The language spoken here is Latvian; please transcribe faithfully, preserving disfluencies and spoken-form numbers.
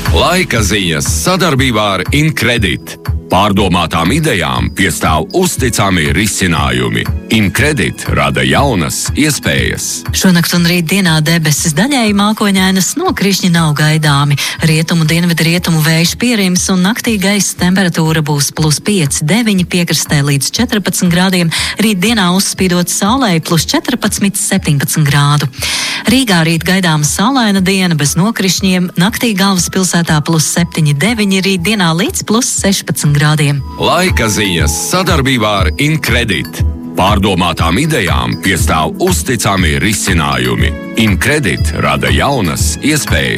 Laika ziņas sadarbībā ar Incredit. Pārdomātām idejām piestāv uzticami risinājumi. Incredit rada jaunas iespējas. Šonakt un rīt dienā debesis daļēji mākoņainas, nokrišņi nav gaidāmi. Rietumu dienvidu rietumu vējš pierims un naktī gaisa temperatūra būs plus pieci, deviņi piekrastē līdz četrpadsmit grādiem. Rīt dienā uzspīdot saulē plus četrpadsmit, septiņpadsmit grādu. Rīgā rīt gaidāma saulaina diena bez nokrišņiem, naktī galvaspilsētā plus septiņi, deviņi, rīt dienā līdz plus sešpadsmit grādiem. Laika ziņas sadarbībā ar Incredit. Pārdomātām idejām piestāv uzticami risinājumi. Incredit rada jaunas iespējas.